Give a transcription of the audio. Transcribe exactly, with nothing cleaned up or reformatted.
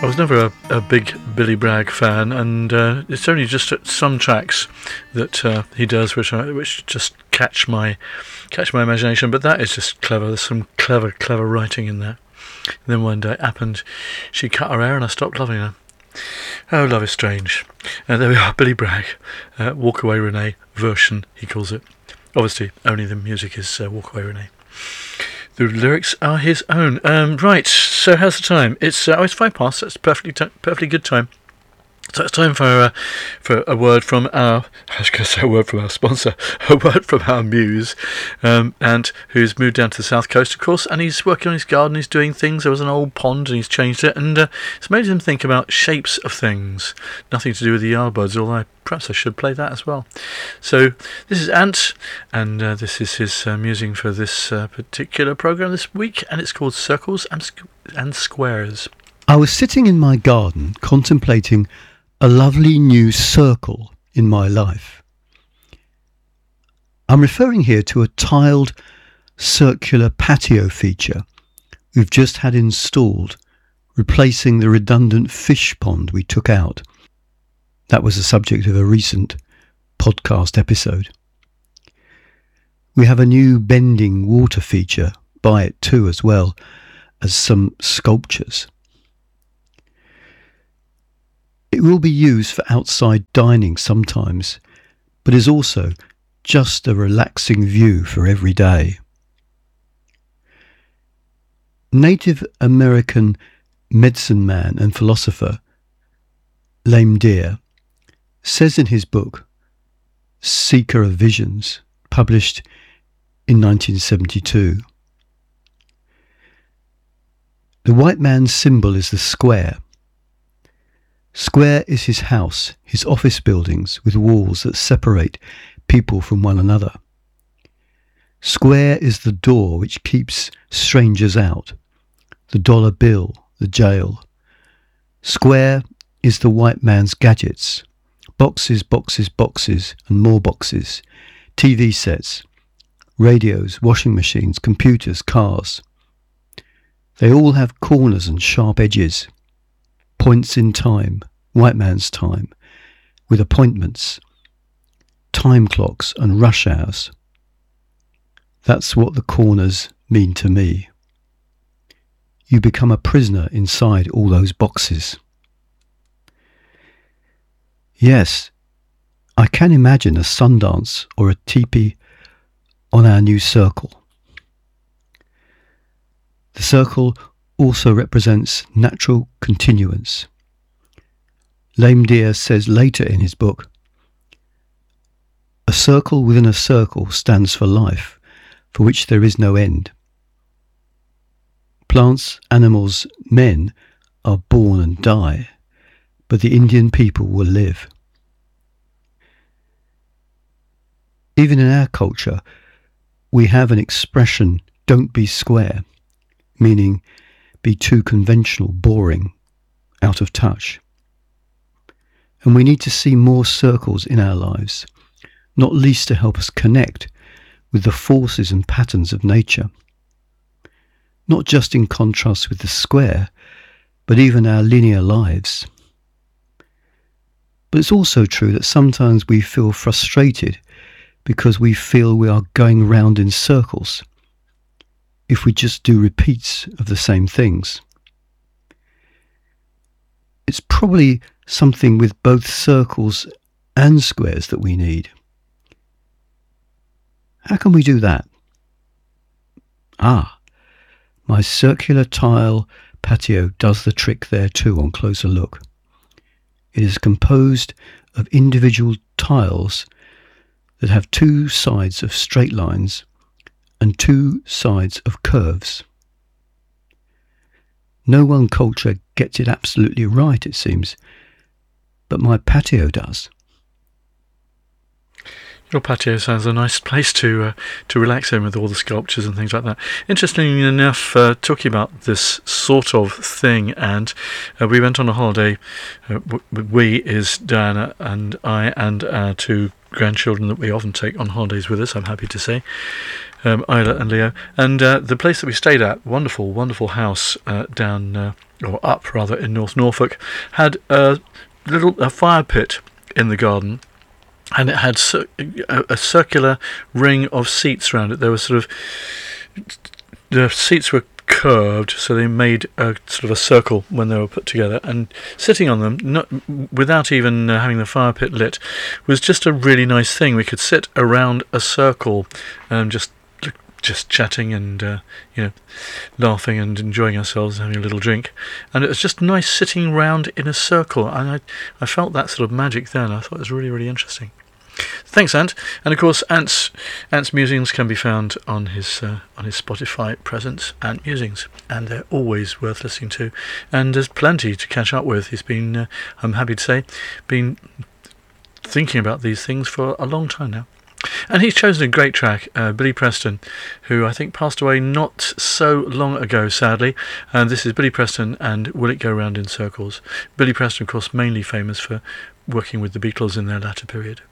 I was never a, a big Billy Bragg fan, and uh, it's only just some tracks that uh, he does which I, which just catch my catch my imagination. But that is just clever. There's some clever, clever writing in there. And then one day it happened, she cut her hair, and I stopped loving her. Oh, love is strange. And there we are, Billy Bragg, uh, Walk Away Renee version, he calls it. Obviously, only the music is uh, Walk Away Renee. The lyrics are his own. Um, right, so how's the time? It's uh, oh, it's five past. That's perfectly t- perfectly good time. So it's time for uh, for a word from our, I was going to say a word from our sponsor, a word from our muse, um, and who's moved down to the south coast, of course, and he's working on his garden, he's doing things. There was an old pond and he's changed it, and uh, it's made him think about shapes of things. Nothing to do with the Yardbirds, although I, perhaps I should play that as well. So this is Ant, and uh, this is his uh, musing for this uh, particular programme this week, and it's called Circles and, Squ- and Squares. I was sitting in my garden contemplating a lovely new circle in my life. I'm referring here to a tiled circular patio feature we've just had installed, replacing the redundant fish pond we took out. That was the subject of a recent podcast episode. We have a new bending water feature by it too, as well as some sculptures. It will be used for outside dining sometimes, but is also just a relaxing view for every day. Native American medicine man and philosopher Lame Deer says in his book Seeker of Visions, published in nineteen seventy-two, the white man's symbol is the square. Square is his house, his office buildings with walls that separate people from one another. Square is the door which keeps strangers out, the dollar bill, the jail. Square is the white man's gadgets, boxes, boxes, boxes, and more boxes, T V sets, radios, washing machines, computers, cars. They all have corners and sharp edges. Points in time, white man's time, with appointments, time clocks and rush hours. That's what the corners mean to me. You become a prisoner inside all those boxes. Yes, I can imagine a Sundance or a teepee on our new circle. The circle also represents natural continuance. Lame Deer says later in his book, a circle within a circle stands for life, for which there is no end. Plants, animals, men are born and die, but the Indian people will live. Even in our culture, we have an expression, don't be square, meaning be too conventional, boring, out of touch. And we need to see more circles in our lives, not least to help us connect with the forces and patterns of nature. Not just in contrast with the square, but even our linear lives. But it's also true that sometimes we feel frustrated because we feel we are going round in circles if we just do repeats of the same things. It's probably something with both circles and squares that we need. How can we do that? Ah, my circular tile patio does the trick there too on closer look. It is composed of individual tiles that have two sides of straight lines and two sides of curves. No one culture gets it absolutely right, it seems, but my patio does. Your patio sounds a nice place to uh, to relax in with all the sculptures and things like that. Interestingly enough, uh, talking about this sort of thing, and uh, we went on a holiday, uh, w- we is Diana and I and our two grandchildren that we often take on holidays with us, I'm happy to say. um, Isla and Leo. And uh, the place that we stayed at, wonderful, wonderful house uh, down, uh, or up rather, in North Norfolk, had a little a fire pit in the garden. And it had cir- a, a circular ring of seats around it. There were sort of... The seats were curved, so they made a sort of a circle when they were put together. And sitting on them, not, without even uh, having the fire pit lit, was just a really nice thing. We could sit around a circle, um, just just chatting and uh, you know, laughing and enjoying ourselves, having a little drink. And it was just nice sitting round in a circle. And I, I felt that sort of magic then. I thought it was really, really interesting. Thanks, Ant. And of course, Ant's Ant's musings can be found on his uh, on his Spotify presence, Ant Musings, and they're always worth listening to. And there's plenty to catch up with. He's been, uh, I'm happy to say, been thinking about these things for a long time now. And he's chosen a great track, uh, Billy Preston, who I think passed away not so long ago, sadly. And this is Billy Preston and Will It Go Round in Circles. Billy Preston, of course, mainly famous for working with the Beatles in their latter period.